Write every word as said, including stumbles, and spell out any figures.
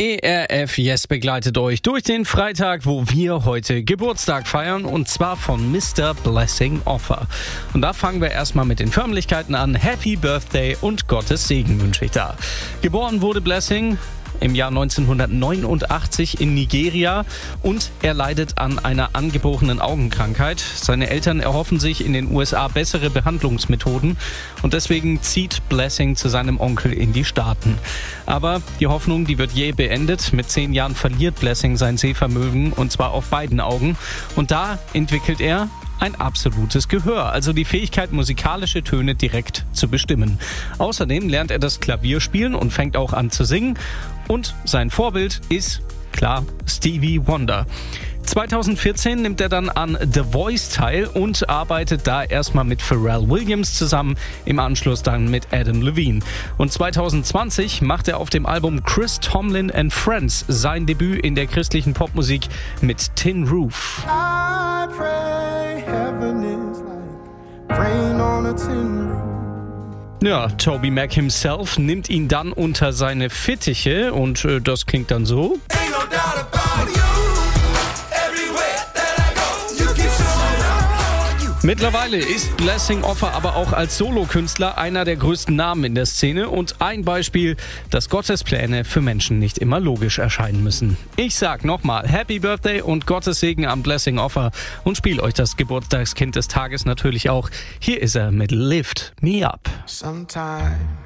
E R F Yes begleitet euch durch den Freitag, wo wir heute Geburtstag feiern, und zwar von Mister Blessing Offor. Und da fangen wir erstmal mit den Förmlichkeiten an. Happy Birthday und Gottes Segen wünsche ich da. Geboren wurde Blessing im Jahr neunzehnhundertneunundachtzig in Nigeria und er leidet an einer angeborenen Augenkrankheit. Seine Eltern erhoffen sich in den U S A bessere Behandlungsmethoden und deswegen zieht Blessing zu seinem Onkel in die Staaten. Aber die Hoffnung, die wird jäh beendet. Mit zehn Jahren verliert Blessing sein Sehvermögen, und zwar auf beiden Augen. Und da entwickelt er ein absolutes Gehör, also die Fähigkeit, musikalische Töne direkt zu bestimmen. Außerdem lernt er das Klavier spielen und fängt auch an zu singen. Und sein Vorbild ist, klar, Stevie Wonder. zweitausendvierzehn nimmt er dann an The Voice teil und arbeitet da erstmal mit Pharrell Williams zusammen, im Anschluss dann mit Adam Levine. Und zweitausendzwanzig macht er auf dem Album Chris Tomlin and Friends sein Debüt in der christlichen Popmusik mit Tin Roof. I pray heaven is like rain on a tin roof. Ja, Toby Mac himself nimmt ihn dann unter seine Fittiche und äh, das klingt dann so. Ain't no doubt about you. Everywhere that I go, you keep showing up. Mittlerweile ist Blessing Offor aber auch als Solokünstler einer der größten Namen in der Szene und ein Beispiel, dass Gottes Pläne für Menschen nicht immer logisch erscheinen müssen. Ich sag nochmal Happy Birthday und Gottes Segen am Blessing Offor und spiel euch das Geburtstagskind des Tages natürlich auch. Hier ist er mit Lift Me Up. Sometimes